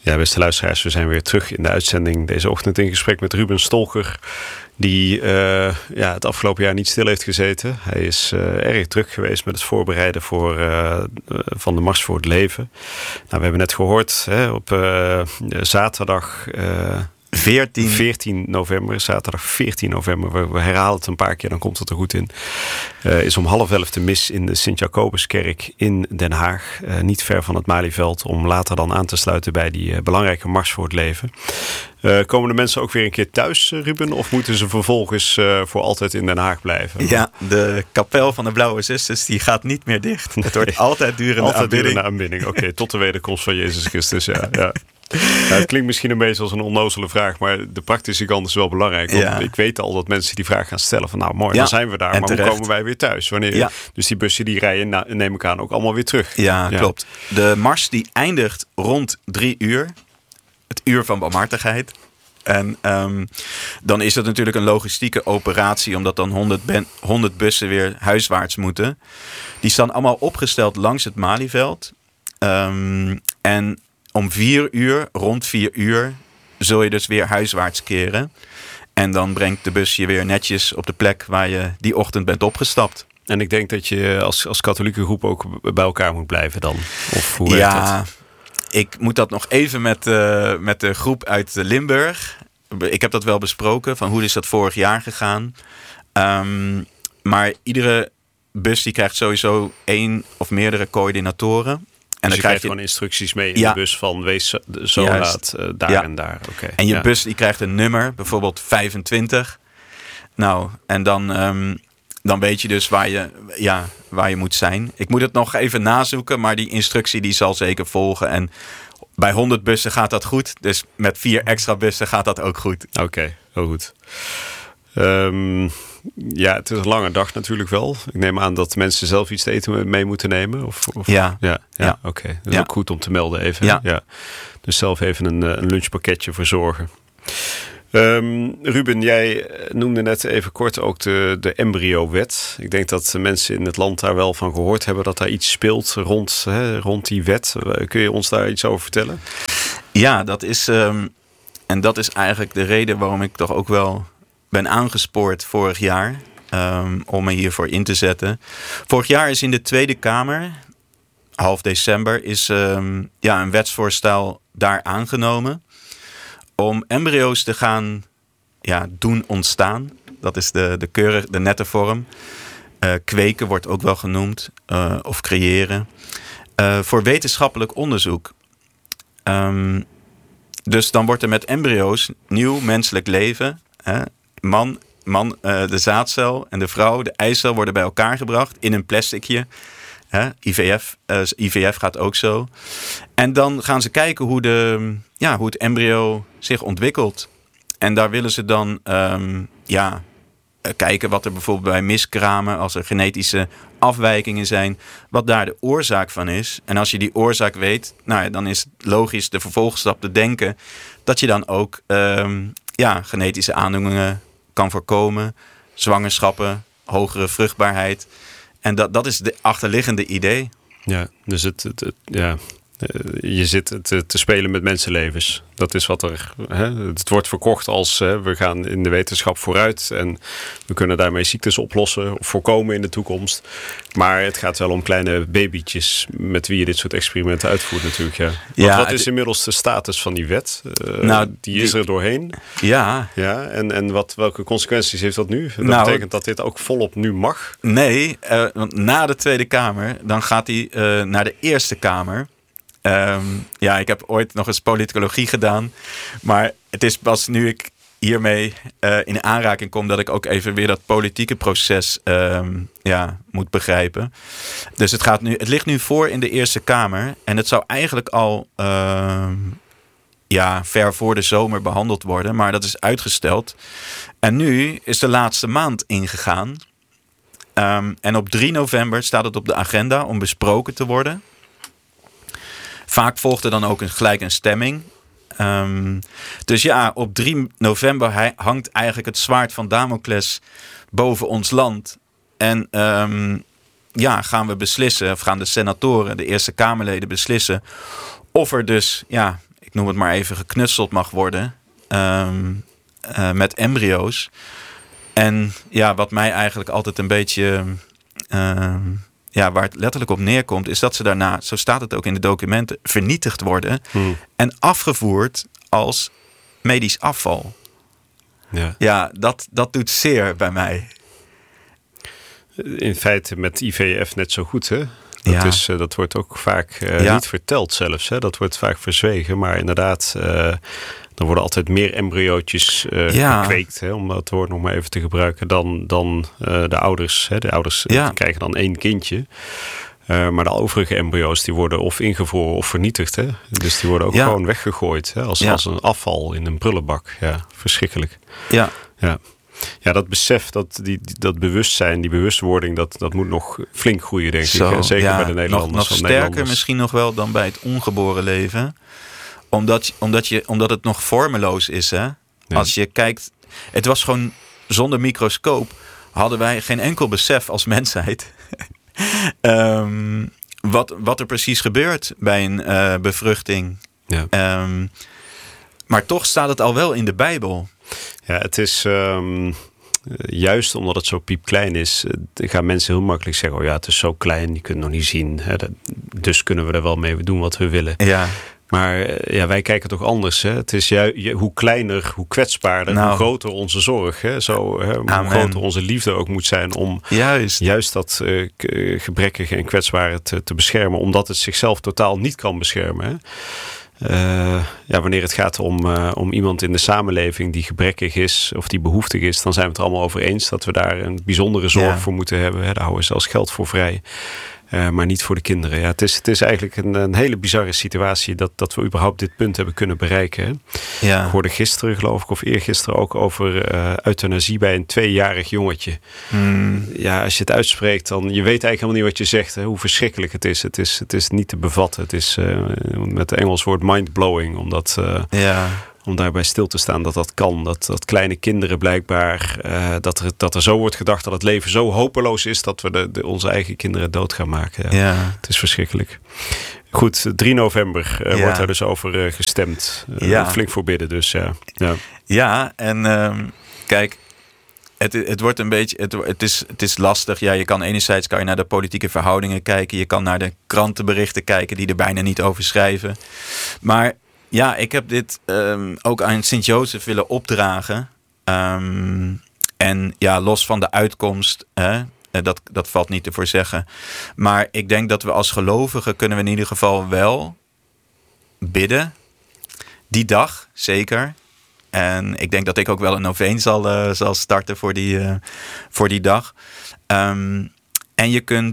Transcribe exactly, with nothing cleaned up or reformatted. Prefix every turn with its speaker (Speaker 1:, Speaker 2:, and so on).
Speaker 1: Ja, beste luisteraars, we zijn weer terug in de uitzending deze ochtend in gesprek met Ruben Stolker, die uh, ja, het afgelopen jaar niet stil heeft gezeten. Hij is uh, erg druk geweest met het voorbereiden voor, uh, van de Mars voor het Leven. Nou, we hebben net gehoord hè, op uh, zaterdag uh, veertien veertien november, zaterdag veertien november, we, we herhalen het een paar keer, dan komt het er goed in, uh, is om half elf de mis in de Sint-Jacobuskerk in Den Haag, uh, niet ver van het Malieveld, om later dan aan te sluiten bij die uh, belangrijke Mars voor het Leven. Uh, komen de mensen ook weer een keer thuis, Ruben, of moeten ze vervolgens uh, voor altijd in Den Haag blijven?
Speaker 2: Ja, de kapel van de Blauwe Zusters die gaat niet meer dicht. Nee. Het wordt altijd durende
Speaker 1: altijd
Speaker 2: aanbidding.
Speaker 1: Durende aanbidding. Oké, okay, tot de wederkomst van Jezus Christus, ja. ja. Nou, het klinkt misschien een beetje als een onnozele vraag, maar de praktische kant is wel belangrijk. Want ja. Ik weet al dat mensen die vraag gaan stellen van nou mooi, ja, dan zijn we daar, maar terecht. Hoe komen wij weer thuis? Wanneer? Ja. Dus die bussen die rijden, neem ik aan, ook allemaal weer terug.
Speaker 2: Ja, ja, klopt. De mars die eindigt rond drie uur. Het uur van barmhartigheid. En um, dan is het natuurlijk een logistieke operatie, omdat dan honderd, ben, honderd bussen weer huiswaarts moeten. Die staan allemaal opgesteld langs het Malieveld. Um, en om vier uur, rond vier uur, zul je dus weer huiswaarts keren. En dan brengt de bus je weer netjes op de plek waar je die ochtend bent opgestapt.
Speaker 1: En ik denk dat je als, als katholieke groep ook bij elkaar moet blijven dan? Of hoe werkt
Speaker 2: ja,
Speaker 1: dat?
Speaker 2: Ik moet dat nog even met, uh, met de groep uit Limburg. Ik heb dat wel besproken, van hoe is dat vorig jaar gegaan. Um, maar iedere bus die krijgt sowieso één of meerdere coördinatoren. En
Speaker 1: dus
Speaker 2: dan
Speaker 1: je krijgt
Speaker 2: je
Speaker 1: gewoon instructies mee in
Speaker 2: ja.
Speaker 1: de bus van wees zo laat uh, daar
Speaker 2: ja.
Speaker 1: en daar. Okay.
Speaker 2: En je
Speaker 1: ja.
Speaker 2: bus die krijgt een nummer, bijvoorbeeld vijfentwintig. Nou, en dan, um, dan weet je dus waar je, ja, waar je moet zijn. Ik moet het nog even nazoeken, maar die instructie die zal zeker volgen. En bij honderd bussen gaat dat goed. Dus met vier extra bussen gaat dat ook goed.
Speaker 1: Oké, okay, heel goed. Um, ja, het is een lange dag natuurlijk wel. Ik neem aan dat mensen zelf iets te eten mee moeten nemen. Of, of,
Speaker 2: ja.
Speaker 1: Ja, ja,
Speaker 2: ja.
Speaker 1: oké. Okay. Dat is
Speaker 2: ja.
Speaker 1: ook goed om te melden even.
Speaker 2: Ja.
Speaker 1: Ja. Dus zelf even een, een lunchpakketje verzorgen. Um, Ruben, jij noemde net even kort ook de, de embryo-wet. Ik denk dat de mensen in het land daar wel van gehoord hebben dat daar iets speelt rond, hè, rond die wet. Kun je ons daar iets over vertellen?
Speaker 2: Ja, dat is, um, en dat is eigenlijk de reden waarom ik toch ook wel ben aangespoord vorig jaar um, om me hiervoor in te zetten. Vorig jaar is in de Tweede Kamer, half december, is um, ja, een wetsvoorstel daar aangenomen om embryo's te gaan ja, doen ontstaan. Dat is de, de keurig, de nette vorm. Uh, kweken wordt ook wel genoemd, uh, of creëren. Uh, voor wetenschappelijk onderzoek. Um, dus dan wordt er met embryo's nieuw menselijk leven. Hè, man, man uh, de zaadcel en de vrouw, de eicel, worden bij elkaar gebracht in een plasticje. Hè, I V F, uh, I V F gaat ook zo. En dan gaan ze kijken hoe, de, ja, hoe het embryo zich ontwikkelt. En daar willen ze dan um, ja, kijken wat er bijvoorbeeld bij miskramen, als er genetische afwijkingen zijn, wat daar de oorzaak van is. En als je die oorzaak weet, nou, dan is het logisch de vervolgstap te denken dat je dan ook um, ja, genetische aandoeningen kan voorkomen, zwangerschappen, hogere vruchtbaarheid. En dat, dat is de achterliggende idee.
Speaker 1: Ja, dus het, het, het ja, je zit te, te spelen met mensenlevens. Dat is wat er. Hè, het wordt verkocht als hè, we gaan in de wetenschap vooruit en we kunnen daarmee ziektes oplossen of voorkomen in de toekomst. Maar het gaat wel om kleine babytjes met wie je dit soort experimenten uitvoert natuurlijk. Ja.
Speaker 2: Ja,
Speaker 1: wat is inmiddels de status van die wet? Uh,
Speaker 2: nou,
Speaker 1: die is
Speaker 2: die,
Speaker 1: er doorheen.
Speaker 2: Ja.
Speaker 1: ja en en wat, welke consequenties heeft dat nu? Dat
Speaker 2: nou,
Speaker 1: betekent dat dit ook volop nu mag?
Speaker 2: Nee, uh, want na de Tweede Kamer, dan gaat hij uh, naar de Eerste Kamer. Um, ja, ik heb ooit nog eens politicologie gedaan. Maar het is pas nu ik hiermee uh, in aanraking kom dat ik ook even weer dat politieke proces um, ja, moet begrijpen. Dus het, gaat nu, het ligt nu voor in de Eerste Kamer. En het zou eigenlijk al uh, ja, ver voor de zomer behandeld worden. Maar dat is uitgesteld. En nu is de laatste maand ingegaan. Um, en op drie november staat het op de agenda om besproken te worden. Vaak volgt er dan ook een, gelijk een stemming. Um, dus ja, op drie november hangt eigenlijk het zwaard van Damocles boven ons land. En um, ja, gaan we beslissen, of gaan de senatoren, de Eerste Kamerleden beslissen of er dus ja, ik noem het maar even, geknutseld mag worden um, uh, met embryo's. En ja, wat mij eigenlijk altijd een beetje, uh, ja, waar het letterlijk op neerkomt, is dat ze daarna, zo staat het ook in de documenten, vernietigd worden hmm. en afgevoerd als medisch afval. Ja, ja dat, dat doet zeer bij mij.
Speaker 1: In feite met I V F net zo goed, hè? Dat, ja. is, uh, dat wordt ook vaak uh, ja. niet verteld zelfs. Hè? Dat wordt vaak verzwegen. Maar inderdaad, uh, er worden altijd meer embryootjes uh, ja. gekweekt. Hè? Om dat woord nog maar even te gebruiken. Dan, dan uh, de ouders. Hè? De ouders ja. uh, krijgen dan één kindje. Uh, maar de overige embryo's die worden of ingevroren of vernietigd. Hè? Dus die worden ook ja. gewoon weggegooid. Hè? Als, ja. als een afval in een prullenbak. Ja, verschrikkelijk.
Speaker 2: Ja.
Speaker 1: Ja. Ja, dat besef, dat, die, dat bewustzijn, die bewustwording, dat, dat moet nog flink groeien, denk Zo, ik. Zeker ja, bij de Nederlanders.
Speaker 2: Nog, nog sterker Nederlanders. Misschien nog wel dan bij het ongeboren leven. Omdat, omdat, je, omdat het nog vormeloos is. Hè? Ja. Als je kijkt, het was gewoon zonder microscoop hadden wij geen enkel besef als mensheid. um, wat, wat er precies gebeurt bij een uh, bevruchting. Ja. Um, maar toch staat het al wel in de Bijbel.
Speaker 1: Ja, het is um, juist omdat het zo piepklein is, gaan mensen heel makkelijk zeggen, oh ja, het is zo klein, je kunt het nog niet zien. Hè, dat, dus kunnen we er wel mee doen wat we willen.
Speaker 2: Ja.
Speaker 1: Maar ja, wij kijken toch anders. Hè? Het is ju- hoe kleiner, hoe kwetsbaarder, nou. hoe groter onze zorg. Hè? Zo, hè? Hoe groter onze liefde ook moet zijn om juist, juist dat uh, gebrekkige en kwetsbare te, te beschermen. Omdat het zichzelf totaal niet kan beschermen. Hè? Uh, ja, wanneer het gaat om, uh, om iemand in de samenleving die gebrekkig is of die behoeftig is, dan zijn we het er allemaal over eens dat we daar een bijzondere zorg ja. voor moeten hebben. Hè? Daar houden we zelfs geld voor vrij. Uh, maar niet voor de kinderen. Ja, het, is, het is eigenlijk een, een hele bizarre situatie dat, dat we überhaupt dit punt hebben kunnen bereiken. Hè? Ja. Ik hoorde gisteren, geloof ik, of eergisteren ook over uh, euthanasie bij een tweejarig jongetje. Hmm. Ja, als je het uitspreekt, dan je weet eigenlijk helemaal niet wat je zegt. Hè? Hoe verschrikkelijk het is. Het is, het is niet te bevatten. Het is uh, met het Engels woord mind-blowing. Omdat... Uh, ja. Om daarbij stil te staan dat dat kan. Dat, dat kleine kinderen blijkbaar... Uh, dat, er, dat er zo wordt gedacht dat het leven zo hopeloos is... dat we de, de, onze eigen kinderen dood gaan maken. Ja. Ja. Het is verschrikkelijk. Goed, drie november uh, ja. wordt daar dus over uh, gestemd. Uh, ja. Flink voor bidden dus, ja. Ja,
Speaker 2: ja en um, kijk... Het, het wordt een beetje... Het, het, is, het is lastig. Ja, je kan enerzijds kan je naar de politieke verhoudingen kijken. Je kan naar de krantenberichten kijken... die er bijna niet over schrijven. Maar... Ja, ik heb dit um, ook aan Sint-Jozef willen opdragen. Um, en ja, los van de uitkomst, hè, dat, dat valt niet te voorzeggen. Maar ik denk dat we als gelovigen kunnen we in ieder geval wel bidden. Die dag, zeker. En ik denk dat ik ook wel een noveen zal, uh, zal starten voor die, uh, voor die dag. Um, en je kunt